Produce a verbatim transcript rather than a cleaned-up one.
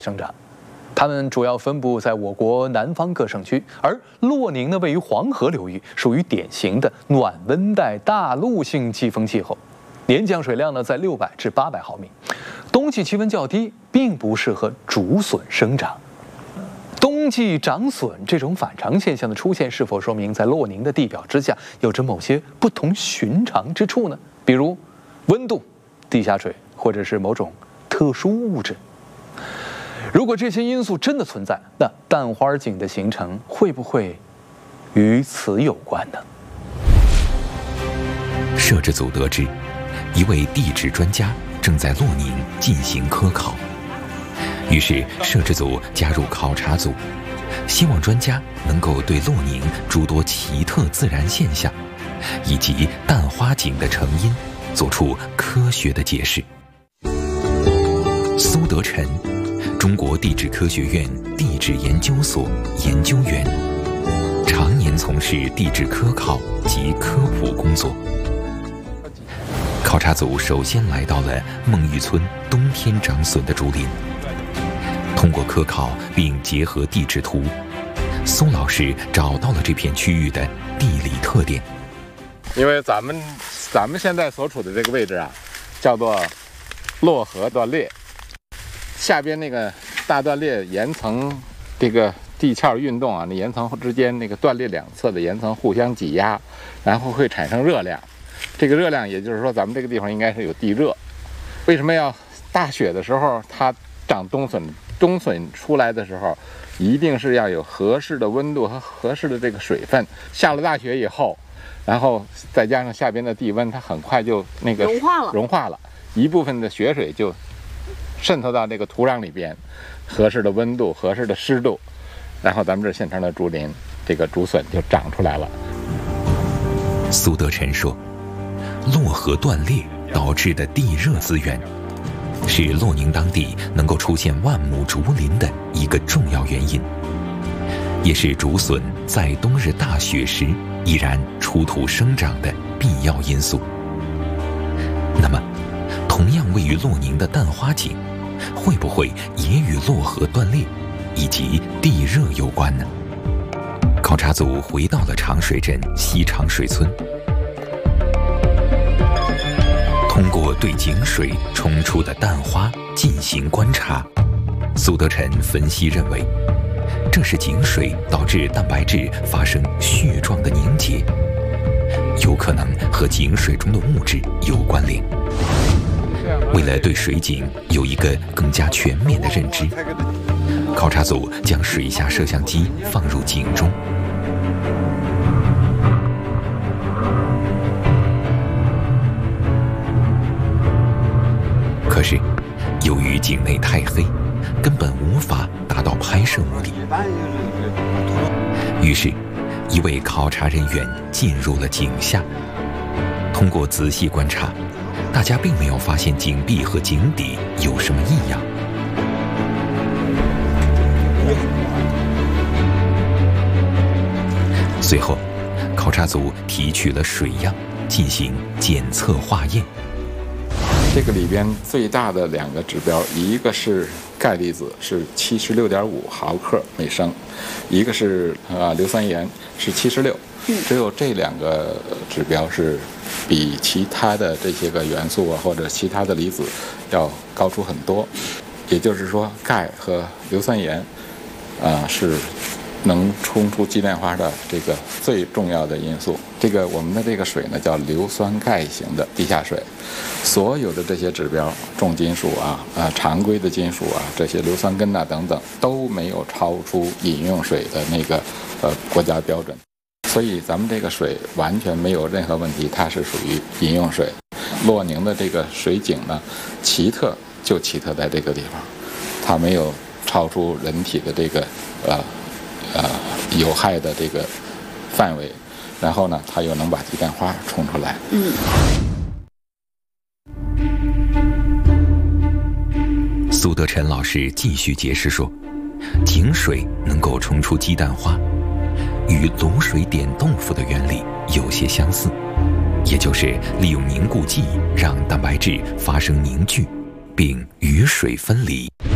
生长。它们主要分布在我国南方各省区，而洛宁呢位于黄河流域，属于典型的暖温带大陆性季风气候，年降水量呢在六百至八百毫米。冬季气温较低，并不适合竹笋生长。冬季长笋这种反常现象的出现，是否说明在洛宁的地表之下有着某些不同寻常之处呢？比如温度、地下水，或者是某种特殊物质。如果这些因素真的存在，那蛋花井的形成会不会与此有关呢？ 摄制组得知，一位地质专家正在洛宁进行科考，于是摄制组加入考察组，希望专家能够对洛宁诸多奇特自然现象以及蛋花井的成因做出科学的解释。苏德臣，中国地质科学院地质研究所研究员，常年从事地质科考及科普工作。考察组首先来到了孟峪村冬天长笋的竹林，通过科考并结合地质图，苏老师找到了这片区域的地理特点。 因为咱们咱们现在所处的这个位置啊，叫做洛河断裂，下边那个大断裂岩层这个地壳运动啊，那岩层之间那个断裂两侧的岩层互相挤压，然后会产生热量。这个热量也就是说，咱们这个地方应该是有地热。为什么要大雪的时候它长冬笋？冬笋出来的时候，一定是要有合适的温度和合适的这个水分。下了大雪以后，然后再加上下边的地温，它很快就那个融化了， 融化了，一部分的雪水就渗透到这个土壤里边，合适的温度、合适的湿度，然后咱们这现成的竹林，这个竹笋就长出来了。 苏德臣说，洛河断裂导致的地热资源，是洛宁当地能够出现万亩竹林的一个重要原因，也是竹笋在冬日大雪时依然出土生长的必要因素。那么，同样位于洛宁的蛋花井，会不会也与洛河断裂以及地热有关呢？考察组回到了长水镇西长水村，通过对井水冲出的蛋花进行观察，苏德臣分析认为，这是井水导致蛋白质发生絮状的凝结，有可能和井水中的物质有关联。为了对水井有一个更加全面的认知，考察组将水下摄像机放入井中。可是，由于井内太黑，根本无法达到拍摄目的。于是，一位考察人员进入了井下。通过仔细观察，大家并没有发现井壁和井底有什么异样。随后，考察组提取了水样进行检测化验。 这个里边最大的两个指标，一个是钙离子是七十六点五毫克每升，一个是啊硫酸盐是七十六。只有这两个指标是比其他的这些个元素啊或者其他的离子要高出很多。也就是说，钙和硫酸盐啊是能冲出鸡蛋花的这个最重要的因素。这个我们的这个水呢叫硫酸钙型的地下水，所有的这些指标，重金属啊、啊常规的金属啊，这些硫酸根啊等等都没有超出饮用水的那个呃国家标准，所以咱们这个水完全没有任何问题，它是属于饮用水。洛宁的这个水井呢，奇特就奇特在这个地方，它没有超出人体的这个呃。呃，有害的这个范围，然后呢，它又能把鸡蛋花冲出来。 嗯。 苏德臣老师继续解释说，井水能够冲出鸡蛋花，与卤水点豆腐的原理有些相似，也就是利用凝固剂让蛋白质发生凝聚，并与水分离。